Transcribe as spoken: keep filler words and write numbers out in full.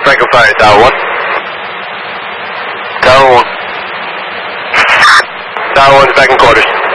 Franco Fire, Tower one. Tower one. Tower one's back in quarters.